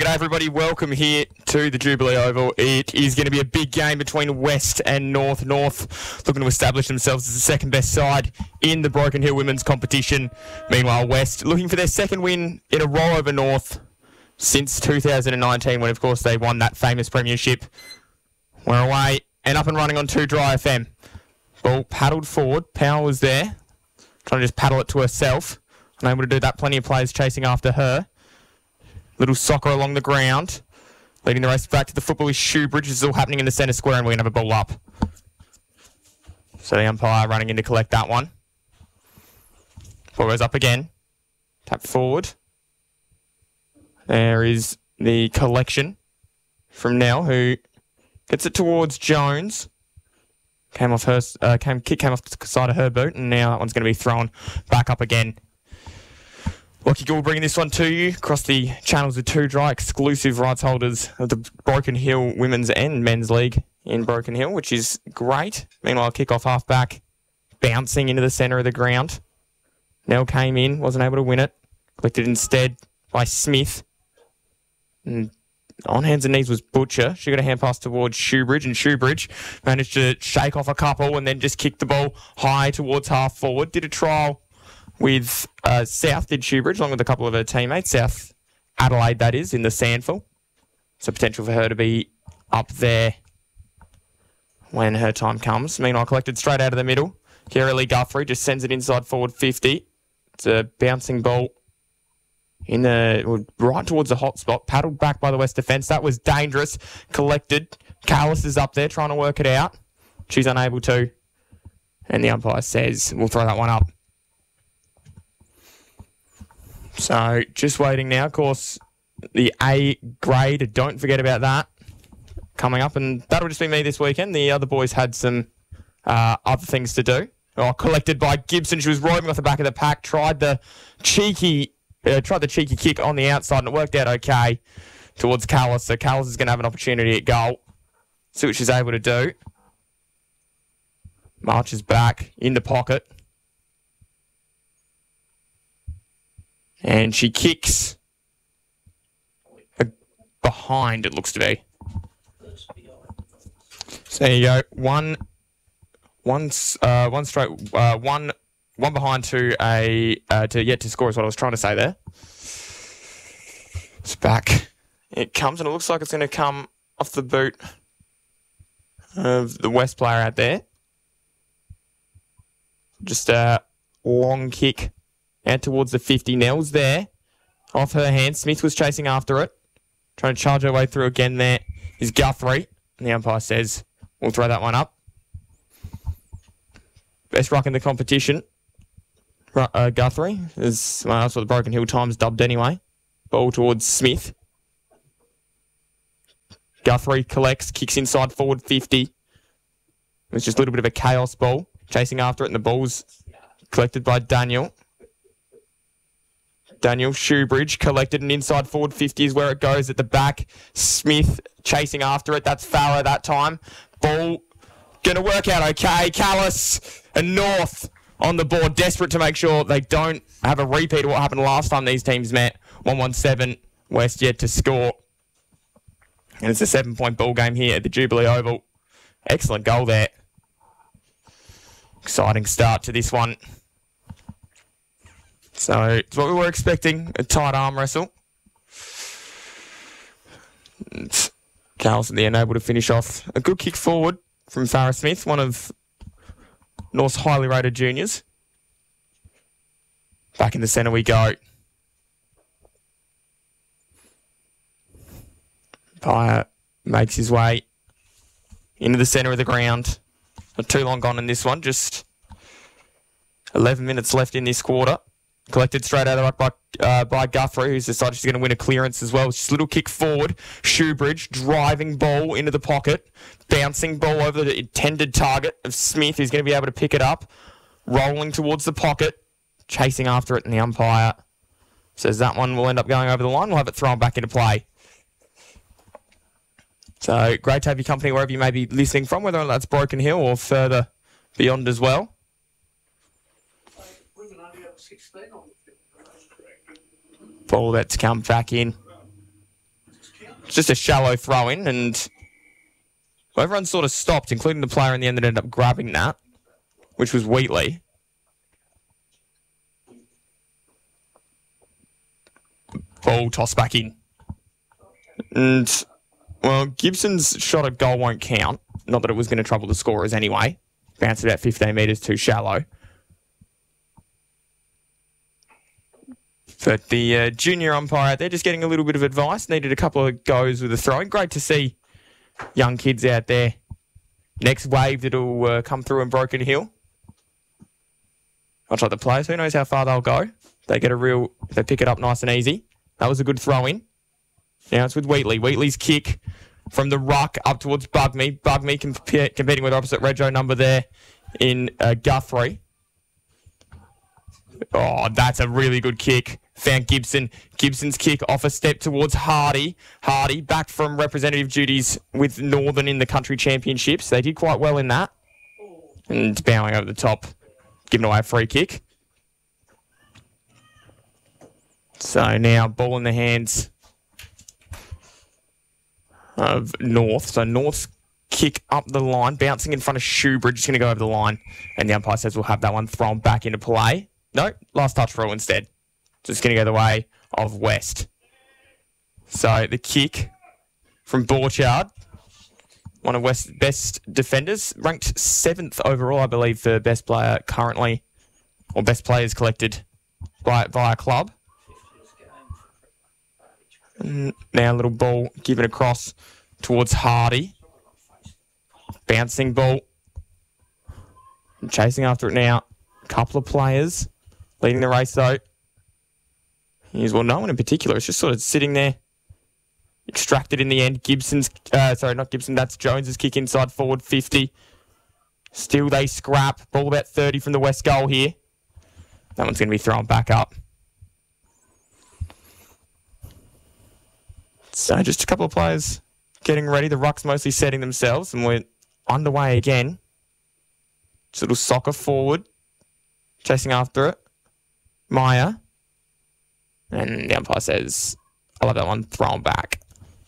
G'day everybody, welcome here to the Jubilee Oval. It is going to be a big game between West and North. North looking to establish themselves as the second best side in the Broken Hill women's competition. Meanwhile, West looking for their second win in a row over North since 2019 when, of course, they won that famous premiership. We're away and up and running on 2 Dry FM. Ball paddled forward. Power was there, trying to just paddle it to herself. Unable to do that. Plenty of players chasing after her. Little soccer along the ground. Leading the race back to the football is Shoebridge. This is all happening in the centre square and we're going to have a ball up. So the umpire running in to collect that one. Ball goes up again. Tap forward. There is the collection from Nell, who gets it towards Jones. Came off her, kick came off the side of her boot, and now that one's going to be thrown back up again. Lockie Gould bringing this one to you across the channels of 2 Dry, exclusive rights holders of the Broken Hill Women's and Men's League in Broken Hill, which is great. Meanwhile, kick-off half-back, bouncing into the centre of the ground. Nell came in, wasn't able to win it. Collected instead by Smith. And on hands and knees was Butcher. She got a hand pass towards Shoebridge, and Shoebridge managed to shake off a couple and then just kicked the ball high towards half forward. Did a trial with South, did Shoebridge, along with a couple of her teammates. South Adelaide, that is, in the Sandful. So potential for her to be up there when her time comes. Meanwhile, collected straight out of the middle. Kira Lee Guthrie just sends it inside forward 50. It's a bouncing ball in the right towards the hot spot. Paddled back by the West defence. That was dangerous. Collected. Callis is up there trying to work it out. She's unable to. And the umpire says, we'll throw that one up. So, just waiting now. Of course, the A grade, don't forget about that, coming up. And that'll just be me this weekend. The other boys had some other things to do. Oh, collected by Gibson. She was roving off the back of the pack. Tried the cheeky kick on the outside, and it worked out okay towards Callis. So, Callis is going to have an opportunity at goal. See what she's able to do. Marches back in the pocket. And she kicks behind, it looks to be. So there you go. One behind to yet to score is what I was trying to say there. It's back. It comes, and it looks like it's going to come off the boot of the West player out there. Just a long kick out towards the 50. Nell's there. Off her hand. Smith was chasing after it. Trying to charge her way through again there is Guthrie. And the umpire says, we'll throw that one up. Best ruck in the competition. Guthrie. That's what the Broken Hill Times dubbed anyway. Ball towards Smith. Guthrie collects, kicks inside forward 50. It was just a little bit of a chaos ball. Chasing after it, and the ball's collected by Daniel. Daniel Shoebridge collected, and inside forward 50 is where it goes at the back. Smith chasing after it. That's Farah that time. Ball going to work out okay. Callis and North on the board, desperate to make sure they don't have a repeat of what happened last time these teams met. 1-1-7, West yet to score. And it's a 7-point ball game here at the Jubilee Oval. Excellent goal there. Exciting start to this one. So, it's what we were expecting, a tight arm wrestle. Carlson there able to finish off a good kick forward from Farah Smith, one of North's highly rated juniors. Back in the centre we go. Pyer makes his way into the centre of the ground. Not too long gone in this one, just 11 minutes left in this quarter. Collected straight out of the ruck by Guthrie, who's decided she's going to win a clearance as well. It's just a little kick forward. Shoebridge driving ball into the pocket. Bouncing ball over the intended target of Smith, who's going to be able to pick it up. Rolling towards the pocket. Chasing after it, and the umpire says that one will end up going over the line. We'll have it thrown back into play. So great to have your company wherever you may be listening from, whether that's Broken Hill or further beyond as well. Ball that's come back in. just a shallow throw-in, and everyone sort of stopped, including the player in the end that ended up grabbing that, which was Wheatley. Ball tossed back in. And, well, Gibson's shot at goal won't count. Not that it was going to trouble the scorers anyway. Bounced about 15 metres too shallow. But the junior umpire out there just getting a little bit of advice. Needed a couple of goes with the throwing. Great to see young kids out there. Next wave that'll come through in Broken Hill. Much like the players. Who knows how far they'll go. They pick it up nice and easy. That was a good throw-in. Now it's with Wheatley. Wheatley's kick from the ruck up towards Bugme. Bugme competing with opposite Rego number there in Guthrie. Oh, that's a really good kick. Found Gibson. Gibson's kick off a step towards Hardy. Hardy back from representative duties with Northern in the country championships. They did quite well in that. And bowing over the top, giving away a free kick. So now ball in the hands of North. So North's kick up the line, bouncing in front of Shoebridge, just going to go over the line. And the umpire says we'll have that one thrown back into play. No, last touch rule instead. Just going to go the way of West. So the kick from Borchard, one of West's best defenders, ranked 7th overall, I believe, for best player currently, or best players collected by a club. And now a little ball given across towards Hardy. Bouncing ball. Chasing after it now. A couple of players leading the race though. No one in particular. It's just sort of sitting there. Extracted in the end. That's Jones's kick inside forward 50. Still they scrap. Ball about 30 from the West goal here. That one's going to be thrown back up. So just a couple of players getting ready. The ruck's mostly setting themselves and we're underway again. Just a little soccer forward. Chasing after it. Meyer. And the umpire says, I'll have that one thrown back.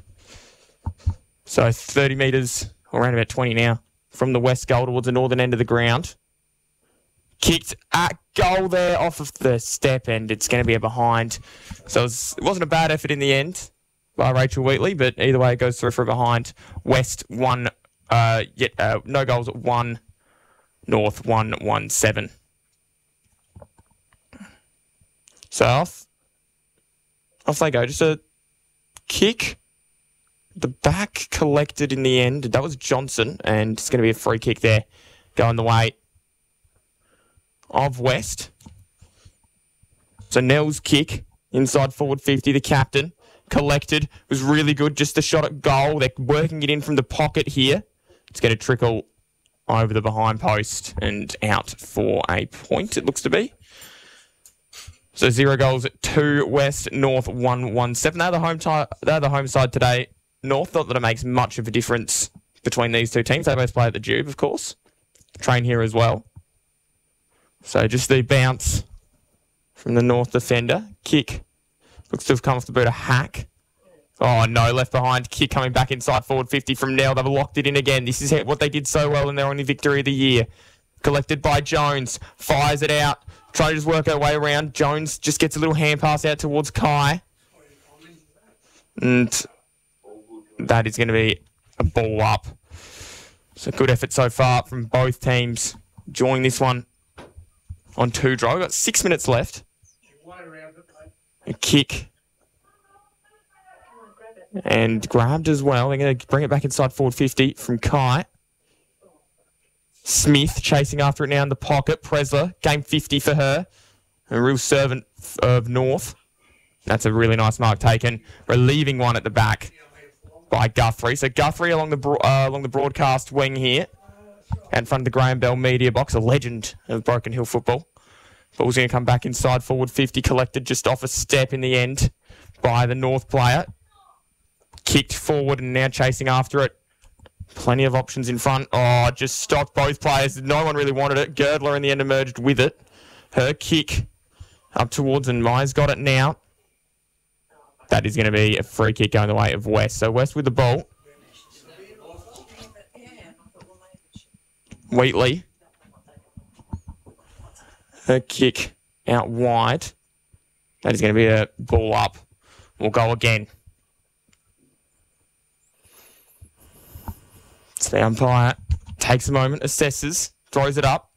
So 30 metres, or around about 20 now, from the West goal towards the northern end of the ground. Kicked at goal there off of the step, and it's going to be a behind. So it wasn't a bad effort in the end by Rachel Wheatley, but either way it goes through for a behind. West 1, no goals at 1, North 1-1-7. So off they go. Just a kick. The back collected in the end. That was Johnson, and it's going to be a free kick there going the way of West. So Nell's kick inside forward 50, the captain. Collected. Was really good. Just a shot at goal. They're working it in from the pocket here. It's going to trickle over the behind post and out for a point, it looks to be. So 0 goals at 2 West, North 1-1-7. They're the home side today. North, not that it makes much of a difference between these two teams. They both play at the Jube, of course. Train here as well. So just the bounce from the North defender. Kick. Looks to have come off the boot of Hack. Oh, no, left behind. Kick coming back inside forward 50 from Nell. They've locked it in again. This is what they did so well in their only victory of the year. Collected by Jones. Fires it out. Trying to just work her way around. Jones just gets a little hand pass out towards Kai. And that is going to be a ball up. So good effort so far from both teams. Joining this one on 2 draw. We've got 6 minutes left. A kick. And grabbed as well. They're going to bring it back inside forward 50 from Kai. Smith chasing after it now in the pocket. Presler, game 50 for her. A real servant of North. That's a really nice mark taken. Relieving one at the back by Guthrie. So Guthrie along the broadcast wing here. In front of the Graham Bell media box. A legend of Broken Hill football. Ball's going to come back inside forward 50. Collected just off a step in the end by the North player. Kicked forward and now chasing after it. Plenty of options in front. Oh, just stopped both players. No one really wanted it. Girdler in the end emerged with it. Her kick up towards, and Myers got it now. That is going to be a free kick going the way of West. So West with the ball. Wheatley. Her kick out wide. That is going to be a ball up. We'll go again. So the umpire takes a moment, assesses, throws it up.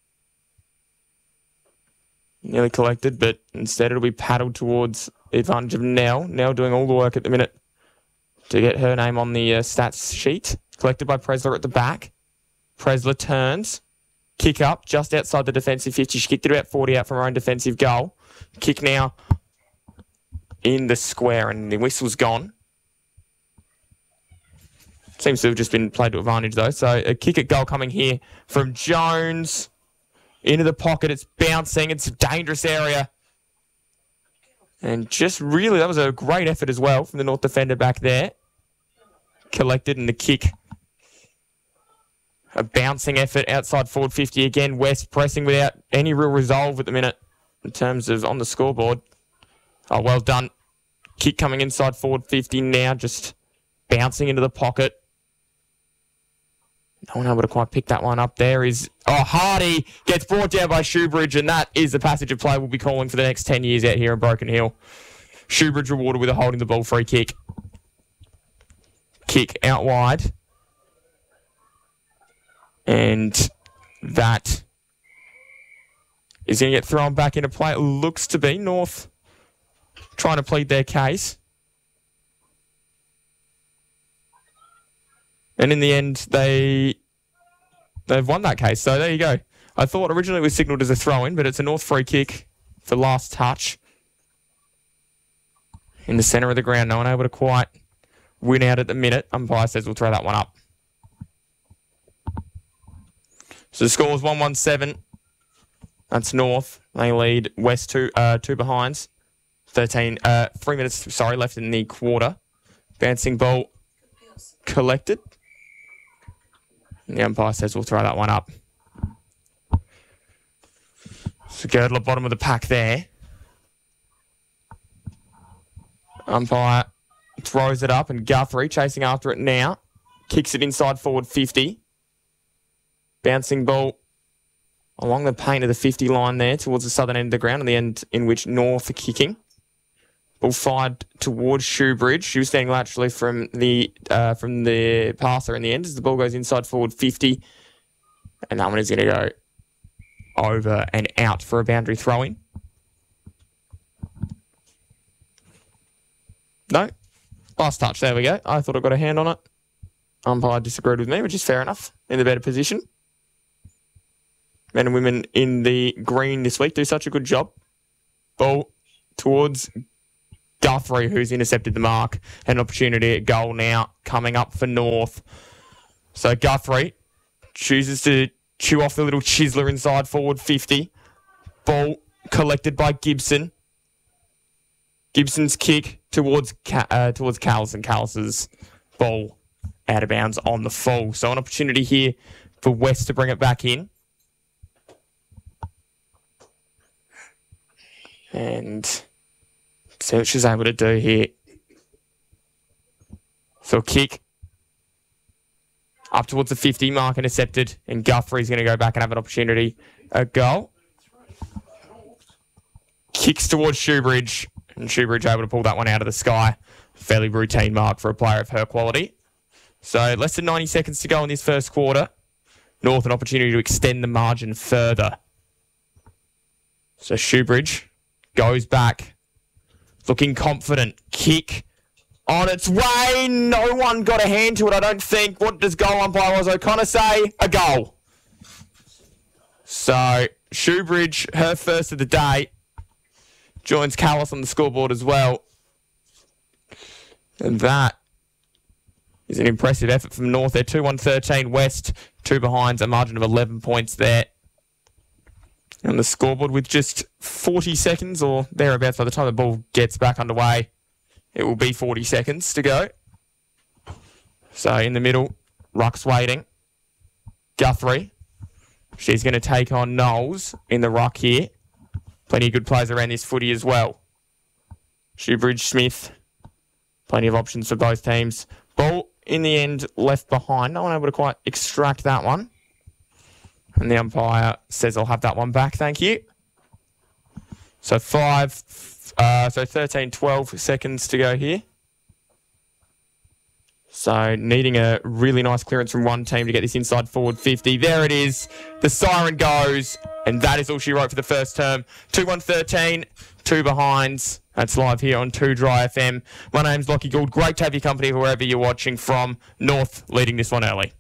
Nearly collected, but instead it'll be paddled towards the advantage of Nell. Nell doing all the work at the minute to get her name on the stats sheet. Collected by Presler at the back. Presler turns. Kick up just outside the defensive 50. She kicked it about 40 out from her own defensive goal. Kick now in the square, and the whistle's gone. Seems to have just been played to advantage, though. So a kick at goal coming here from Jones. Into the pocket. It's bouncing. It's a dangerous area. And just really, that was a great effort as well from the North defender back there. Collected in the kick. A bouncing effort outside forward 50 again. West pressing without any real resolve at the minute in terms of on the scoreboard. Oh, well done. Kick coming inside forward 50 now, just bouncing into the pocket. No one able to quite pick that one up. There is... Oh, Hardy gets brought down by Shoebridge, and that is the passage of play we'll be calling for the next 10 years out here in Broken Hill. Shoebridge rewarded with a holding the ball free kick. Kick out wide. And that is going to get thrown back into play. It looks to be North trying to plead their case. And in the end, they've won that case. So there you go. I thought originally it was signalled as a throw-in, but it's a North free kick for last touch. In the centre of the ground. No one able to quite win out at the minute. Umpire says we'll throw that one up. So the score is 1-1-7. That's North. They lead West two behinds. 3 minutes, left in the quarter. Bouncing ball collected. And the umpire says we'll throw that one up. So Girdler, bottom of the pack there. Umpire throws it up, and Guthrie chasing after it now. Kicks it inside forward 50. Bouncing ball along the paint of the 50 line there towards the southern end of the ground, and the end in which North are kicking. Ball fired towards Shoebridge. She was standing laterally from the passer in the end as the ball goes inside forward 50. And that one is going to go over and out for a boundary throw-in. No. Last touch. There we go. I thought I got a hand on it. Umpire disagreed with me, which is fair enough. In the better position. Men and women in the green this week do such a good job. Ball towards Guthrie, who's intercepted the mark. An opportunity at goal now coming up for North. So Guthrie chooses to chew off the little chiseler inside forward 50. Ball collected by Gibson. Gibson's kick towards Callis, and Callis's ball out of bounds on the full. So an opportunity here for West to bring it back in. And see what she's able to do here. So a kick up towards the 50 mark, intercepted, and Guthrie's going to go back and have an opportunity. A goal. Kicks towards Shoebridge, and Shoebridge able to pull that one out of the sky. Fairly routine mark for a player of her quality. So less than 90 seconds to go in this first quarter. North an opportunity to extend the margin further. So Shoebridge goes back, looking confident. Kick on its way. No one got a hand to it, I don't think. What does goal umpire Oz O'Connor say? A goal. So Shoebridge, her first of the day, joins Callis on the scoreboard as well. And that is an impressive effort from North. They're 2-1-13 West, 2 behinds, a margin of 11 points there. On the scoreboard with just 40 seconds or thereabouts by the time the ball gets back underway. It will be 40 seconds to go. So in the middle, ruck's waiting. Guthrie. She's going to take on Knowles in the ruck here. Plenty of good players around this footy as well. Shoebridge, Smith, Plenty of options for both teams. Ball, in the end, left behind. No one able to quite extract that one. And the umpire says I'll have that one back, thank you. So 13, 12 seconds to go here. So needing a really nice clearance from one team to get this inside forward 50. There it is. The siren goes. And that is all she wrote for the first term. 2-1-13, 2 behinds. That's live here on 2 Dry FM. My name's Lockie Gould. Great to have your company wherever you're watching from. North leading this one early.